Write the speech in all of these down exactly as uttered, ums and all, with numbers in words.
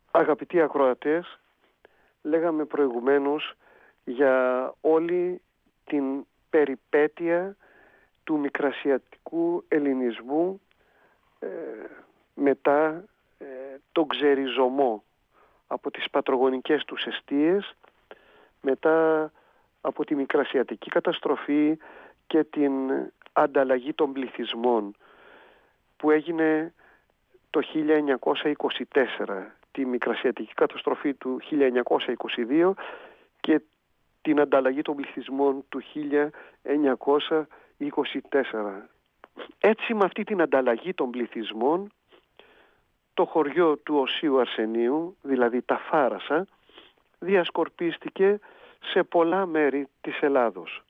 Αγαπητοί ακροατές, λέγαμε προηγουμένως για όλη την περιπέτεια του μικρασιατικού ελληνισμού ε, μετά ε, τον ξεριζωμό από τις πατρογονικές τους εστίες, μετά από τη μικρασιατική καταστροφή και την ανταλλαγή των πληθυσμών που έγινε το χίλια εννιακόσια είκοσι τέσσερα, τη μικρασιατική καταστροφή του χίλια εννιακόσια είκοσι δύο και την ανταλλαγή των πληθυσμών του χίλια εννιακόσια είκοσι τέσσερα. Έτσι, με αυτή την ανταλλαγή των πληθυσμών, το χωριό του Οσίου Αρσενίου, δηλαδή τα Φάρασα, διασκορπίστηκε σε πολλά μέρη της Ελλάδος.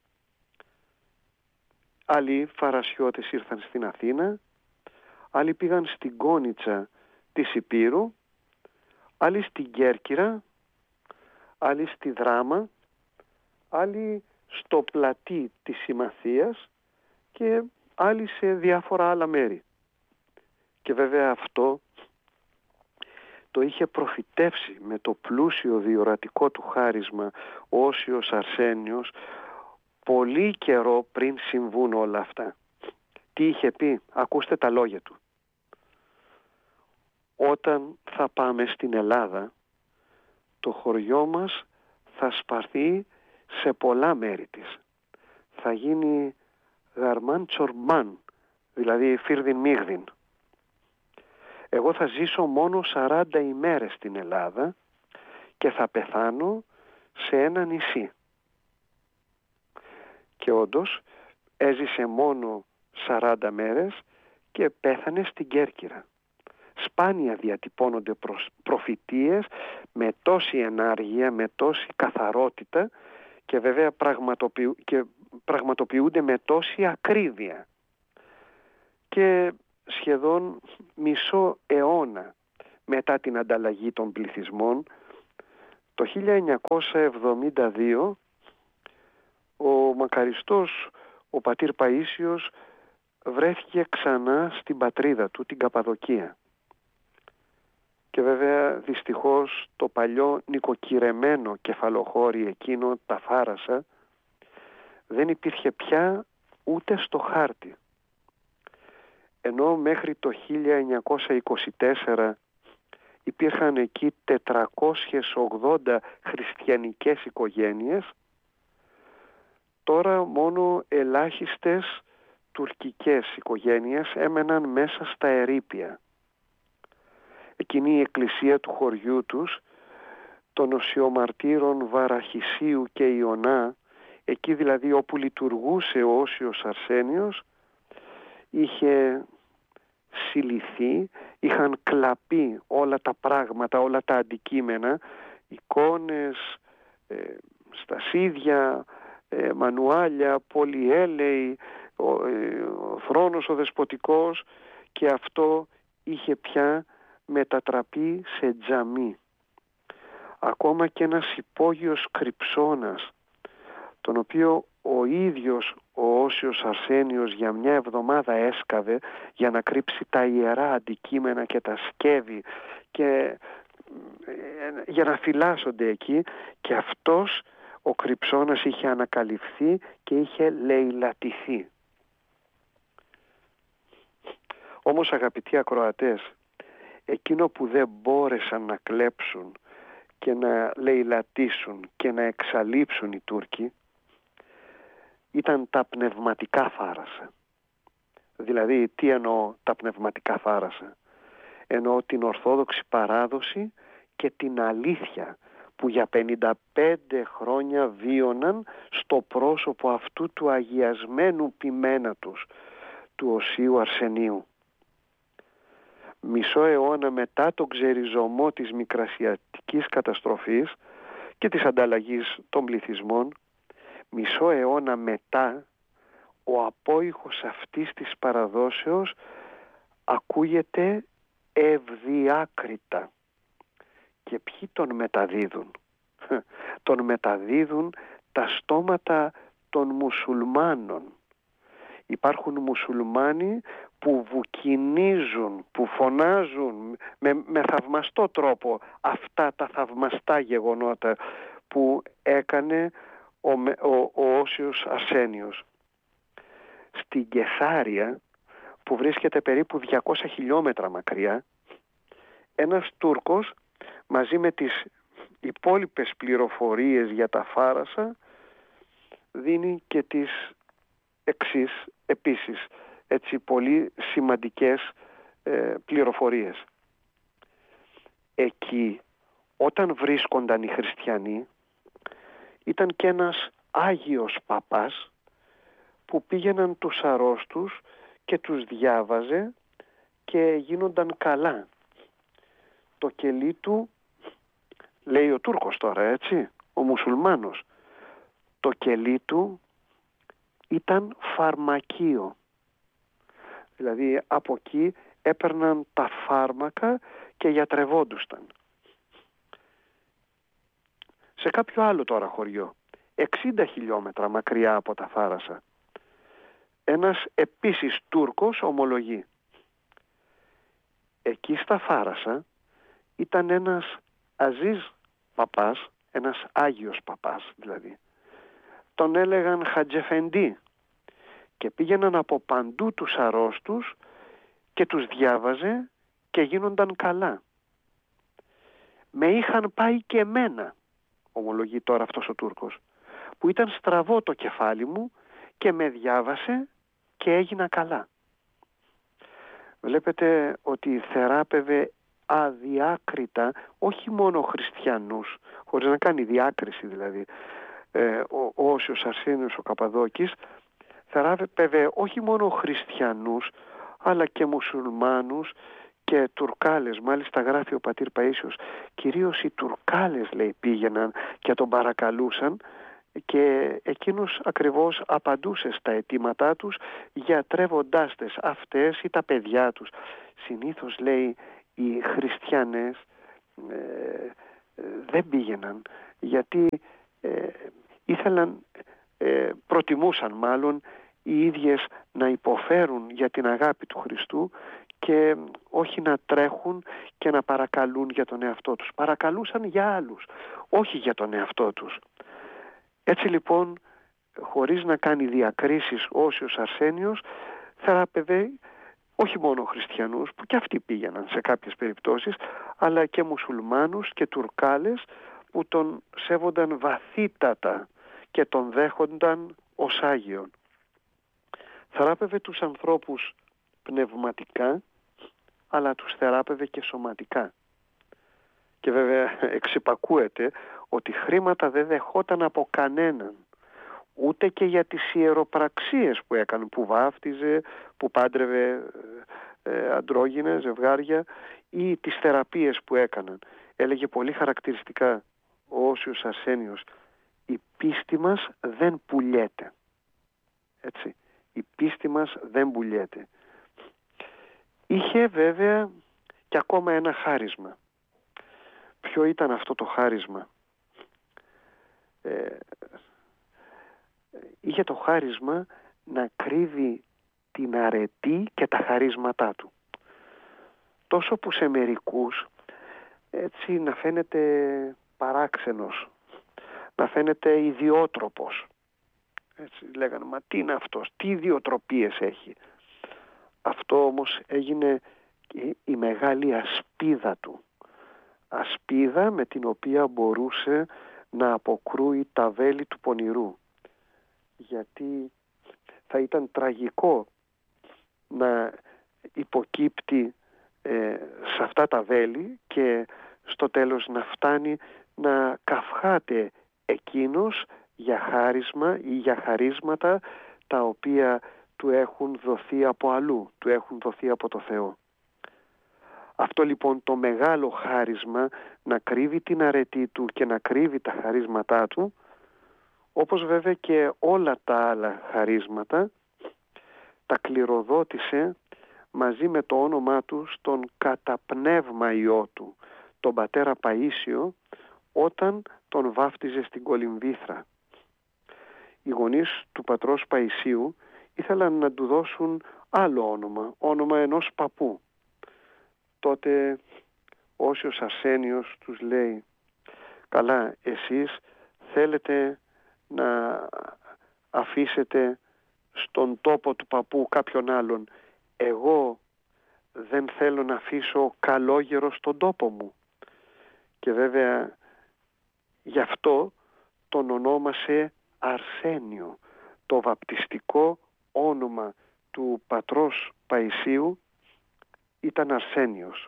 Άλλοι φαρασιώτες ήρθαν στην Αθήνα, άλλοι πήγαν στην Κόνιτσα της Υπήρου, άλλοι στην Κέρκυρα, άλλοι στη Δράμα, άλλοι στο πλατή της Συμμαθίας και άλλοι σε διάφορα άλλα μέρη. Και βέβαια αυτό το είχε προφητεύσει με το πλούσιο διορατικό του χάρισμα ο Όσιος Αρσένιος πολύ καιρό πριν συμβούν όλα αυτά. Τι είχε πει? Ακούστε τα λόγια του. Όταν θα πάμε στην Ελλάδα, το χωριό μας θα σπαρθεί σε πολλά μέρη της. Θα γίνει γαρμάν τσορμάν, δηλαδή φίρδιν μίγδιν. Εγώ θα ζήσω μόνο σαράντα ημέρες στην Ελλάδα και θα πεθάνω σε ένα νησί. Και όντως έζησε μόνο σαράντα μέρες και πέθανε στην Κέρκυρα. Σπάνια διατυπώνονται προφητείες με τόση ενάργεια, με τόση καθαρότητα και βέβαια πραγματοποιου... και πραγματοποιούνται με τόση ακρίβεια. Και σχεδόν μισό αιώνα μετά την ανταλλαγή των πληθυσμών, το χίλια εννιακόσια εβδομήντα δύο, ο μακαριστός ο πατήρ Παΐσιος βρέθηκε ξανά στην πατρίδα του, την Καπαδοκία. Και βέβαια δυστυχώς το παλιό νοικοκυρεμένο κεφαλοχώρι εκείνο, τα Φάρασα, δεν υπήρχε πια ούτε στο χάρτη. Ενώ μέχρι το χίλια εννιακόσια είκοσι τέσσερα υπήρχαν εκεί τετρακόσιες ογδόντα χριστιανικές οικογένειες, τώρα μόνο ελάχιστες τουρκικές οικογένειες έμεναν μέσα στα ερείπια. Εκείνη η εκκλησία του χωριού τους, των Οσιομαρτύρων Βαραχισίου και Ιωνά, εκεί δηλαδή όπου λειτουργούσε ο Όσιος Αρσένιος, είχε συλληφθεί, είχαν κλαπεί όλα τα πράγματα, όλα τα αντικείμενα, εικόνες, ε, στασίδια, ε, μανουάλια, πολυέλαιοι, ο, ε, ο θρόνος ο δεσποτικός, και αυτό είχε πια μετατραπεί σε τζαμί. Ακόμα και ένας υπόγειος κρυψώνας, τον οποίο ο ίδιος ο Όσιος Αρσένιος για μια εβδομάδα έσκαβε για να κρύψει τα ιερά αντικείμενα και τα σκεύη και για να φυλάσσονται εκεί, και αυτός ο κρυψώνας είχε ανακαλυφθεί και είχε λαιλατηθεί. Όμως, αγαπητοί ακροατές, εκείνο που δεν μπόρεσαν να κλέψουν και να λαιλατήσουν και να εξαλείψουν οι Τούρκοι ήταν τα πνευματικά Φάρασα. Δηλαδή, τι εννοώ τα πνευματικά Φάρασα? Εννοώ την ορθόδοξη παράδοση και την αλήθεια που για πενήντα πέντε χρόνια βίωναν στο πρόσωπο αυτού του αγιασμένου ποιμένα τους, του Οσίου Αρσενίου. Μισό αιώνα μετά τον ξεριζωμό της μικρασιατικής καταστροφής και της ανταλλαγής των πληθυσμών, μισό αιώνα μετά, ο απόϊχος αυτής της παραδόσεως ακούγεται ευδιάκριτα. Και ποιοι τον μεταδίδουν? Τον μεταδίδουν τα στόματα των μουσουλμάνων. Υπάρχουν μουσουλμάνοι που βουκινίζουν, που φωνάζουν με, με θαυμαστό τρόπο αυτά τα θαυμαστά γεγονότα που έκανε ο, ο, ο Όσιος Αρσένιος. Στην Κεσάρια, που βρίσκεται περίπου διακόσια χιλιόμετρα μακριά, ένας Τούρκος μαζί με τις υπόλοιπες πληροφορίες για τα Φάρασα δίνει και τις εξής επίσης έτσι πολύ σημαντικές ε, πληροφορίες. Εκεί όταν βρίσκονταν οι χριστιανοί ήταν και ένας Άγιος Παπάς που πήγαιναν τους αρρώστους και τους διάβαζε και γίνονταν καλά. Το κελί του, λέει ο Τούρκος τώρα, έτσι, ο μουσουλμάνος, το κελί του ήταν φαρμακείο. Δηλαδή από εκεί έπαιρναν τα φάρμακα και γιατρευόντουσταν. Σε κάποιο άλλο τώρα χωριό, εξήντα χιλιόμετρα μακριά από τα Φάρασα, ένας επίσης Τούρκος ομολογεί. Εκεί στα Φάρασα ήταν ένας Αζίζ Παπάς, ένας Άγιος Παπάς δηλαδή. Τον έλεγαν Χατζεφεντή και πήγαιναν από παντού τους αρρώστους και τους διάβαζε και γίνονταν καλά. Με είχαν πάει και εμένα, ομολογεί τώρα αυτός ο Τούρκος, που ήταν στραβό το κεφάλι μου και με διάβασε και έγινα καλά. Βλέπετε ότι θεράπευε αδιάκριτα όχι μόνο χριστιανούς, χωρίς να κάνει διάκριση δηλαδή. Ε, ο, ο Όσιος Αρσένιος ο Καπαδόκης θεράπευε όχι μόνο χριστιανούς αλλά και μουσουλμάνους και Τουρκάλες. Μάλιστα γράφει ο πατήρ Παΐσιος, κυρίως οι Τουρκάλες λέει πήγαιναν και τον παρακαλούσαν και εκείνος ακριβώς απαντούσε στα αιτήματά τους γιατρεύοντάς τες αυτές ή τα παιδιά τους. Συνήθως λέει οι χριστιανές ε, ε, δεν πήγαιναν γιατί ε, ήθελαν, ε, προτιμούσαν μάλλον οι ίδιες να υποφέρουν για την αγάπη του Χριστού και όχι να τρέχουν και να παρακαλούν για τον εαυτό τους. Παρακαλούσαν για άλλους, όχι για τον εαυτό τους. Έτσι λοιπόν, χωρίς να κάνει διακρίσεις ο Όσιος Αρσένιος, θεράπευε όχι μόνο χριστιανούς, που και αυτοί πήγαιναν σε κάποιες περιπτώσεις, αλλά και μουσουλμάνους και Τουρκάλες που τον σέβονταν βαθύτατα και τον δέχονταν ως Άγιον. Θεράπευε τους ανθρώπους πνευματικά, αλλά τους θεράπευε και σωματικά. Και βέβαια εξυπακούεται ότι χρήματα δεν δεχόταν από κανέναν, ούτε και για τις ιεροπραξίες που έκανε, που βάφτιζε, που πάντρευε ε, αντρόγυνα, ζευγάρια, ή τις θεραπείες που έκαναν. Έλεγε πολύ χαρακτηριστικά ο Όσιος Αρσένιος, η πίστη μας δεν πουλιέται. Έτσι, η πίστη μας δεν πουλιέται. Είχε βέβαια και ακόμα ένα χάρισμα. Ποιο ήταν αυτό το χάρισμα? Ε, είχε το χάρισμα να κρύβει την αρετή και τα χαρίσματά του. Τόσο που σε μερικούς έτσι να φαίνεται παράξενος, να φαίνεται ιδιότροπος. Έτσι λέγανε, μα τι είναι αυτός, τι ιδιοτροπίες έχει. Αυτό όμως έγινε η, η μεγάλη ασπίδα του. Ασπίδα με την οποία μπορούσε να αποκρούει τα βέλη του πονηρού. Γιατί θα ήταν τραγικό να υποκύπτει ε, σε αυτά τα βέλη και στο τέλος να φτάνει να καυχάται εκείνος για χάρισμα ή για χαρίσματα τα οποία του έχουν δοθεί από αλλού, του έχουν δοθεί από το Θεό. Αυτό λοιπόν το μεγάλο χάρισμα να κρύβει την αρετή του και να κρύβει τα χαρίσματά του, όπως βέβαια και όλα τα άλλα χαρίσματα, τα κληροδότησε μαζί με το όνομά του στον καταπνεύμα Υιό του, τον πατέρα Παΐσιο, όταν τον βάφτιζε στην Κολυμβήθρα. Οι γονείς του πατρός Παϊσίου ήθελαν να του δώσουν άλλο όνομα, όνομα ενός παππού. Τότε ο Όσιος Αρσένιος τους λέει, καλά, εσείς θέλετε να αφήσετε στον τόπο του παππού κάποιον άλλον. Εγώ δεν θέλω να αφήσω καλόγερο στον τόπο μου. Και βέβαια γι' αυτό τον ονόμασε Αρσένιο. Το βαπτιστικό όνομα του πατρός Παϊσίου ήταν Αρσένιος.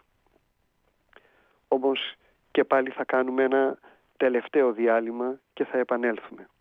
Όμως και πάλι θα κάνουμε ένα τελευταίο διάλειμμα και θα επανέλθουμε.